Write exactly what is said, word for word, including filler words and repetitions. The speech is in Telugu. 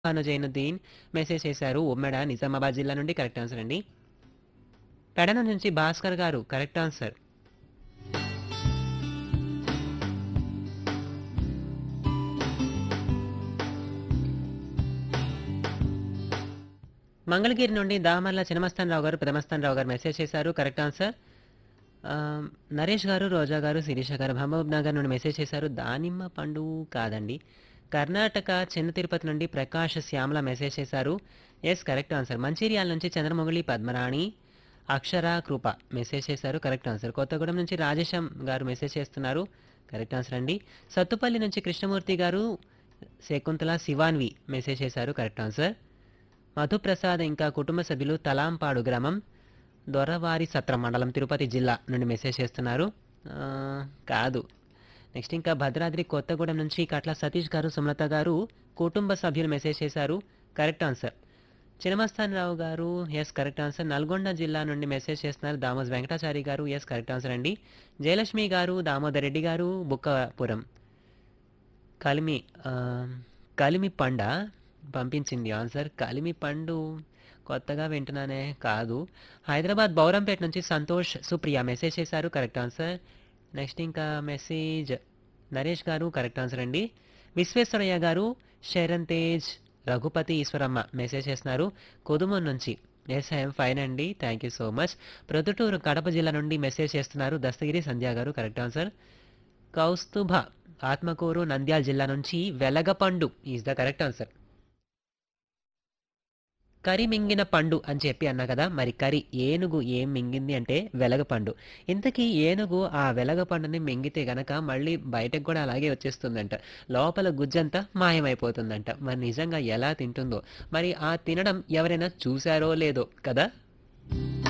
ఖాను జైనుద్దీన్ మెసేజ్ చేశారు. ఉమ్మడ నిజామాబాద్ జిల్లా నుండి కరెక్ట్ ఆన్సర్ అండి. పెడన నుంచి భాస్కర్ గారు కరెక్ట్ ఆన్సర్. మంగళగిరి నుండి దామర్ల చినమస్తానరావు గారు పెదమస్తానరావు గారు మెసేజ్ చేశారు. Correct answer. ఆ, నరేష్ గారు, రోజా గారు, శిరీష గారు మహబూబ్ నగర్ నుండి మెసేజ్ చేశారు. దానిమ్మ పండు కాదండి. కర్ణాటక చిన్న తిరుపతి నుండి ప్రకాష్ శ్యామల మెసేజ్ చేశారు. Yes correct answer. మంచిర్యాల నుంచి చంద్రమొగలి పద్మరాణి అక్షర కృప మెసేజ్ చేశారు. Correct answer. కొత్తగూడెం నుంచి రాజేశం గారు మెసేజ్ చేస్తున్నారు. కరెక్ట్ ఆన్సర్ అండి. సత్తుపల్లి నుంచి కృష్ణమూర్తి గారు, శకుంతల శివాన్వి మెసేజ్ చేశారు. Correct answer. మధుప్రసాద్ ఇంకా కుటుంబ సభ్యులు తలాంపాడు గ్రామం దొరవారి సత్రం మండలం తిరుపతి జిల్లా నుండి మెసేజ్ చేస్తున్నారు. ఆ, కాదు. నెక్స్ట్ ఇంకా భద్రాద్రి కొత్తగూడెం నుంచి కట్ల సతీష్ గారు, సుమలత గారు కుటుంబ సభ్యులు మెసేజ్ చేశారు. Correct answer. చినమస్తానరావు గారు ఎస్ కరెక్ట్ ఆన్సర్. నల్గొండ జిల్లా నుండి మెసేజ్ చేస్తున్నారు. దామోస్ వెంకటాచారి గారు ఎస్ కరెక్ట్ ఆన్సర్ అండి. జయలక్ష్మి గారు, దామోదర్ రెడ్డి గారు బుక్కపురం కలిమి ఆ, కలిమి పండ పంపించింది ఆన్సర్. కలిమి పండు కొత్తగా వింటున్నానే కాదు. హైదరాబాద్ బౌరంపేట నుంచి సంతోష్ సుప్రియ మెసేజ్ చేశారు. Correct answer. నెక్స్ట్ ఇంకా మెసేజ్ నరేష్ గారు కరెక్ట్ ఆన్సర్ అండి. విశ్వేశ్వరయ్య గారు, శరణ్ తేజ్, రఘుపతి ఈశ్వరమ్మ మెసేజ్ చేస్తున్నారు కొదుమూరు నుంచి. ఎస్ ఐఎమ్ ఫైన్ అండి, thank you so much. Proddatur Kadapa జిల్లా నుండి మెసేజ్ చేస్తున్నారు దస్తగిరి సంధ్య గారు. Correct answer. కౌస్తుభ ఆత్మకూరు నంద్యాల జిల్లా నుంచి వెలగపండు ఈజ్ ద కరెక్ట్ ఆన్సర్. కరి మింగిన పండు అని చెప్పి అన్నా కదా, మరి కరి ఏనుగు ఏం మింగింది అంటే వెలగపండు. ఇంతకీ ఏనుగు ఆ వెలగపండుని మింగితే గనక మళ్ళీ బయటకు కూడా అలాగే వచ్చేస్తుందంట. లోపల గుజ్జంతా మాయమైపోతుందంట. మరి నిజంగా ఎలా తింటుందో, మరి ఆ తినడం ఎవరైనా చూశారో లేదో కదా.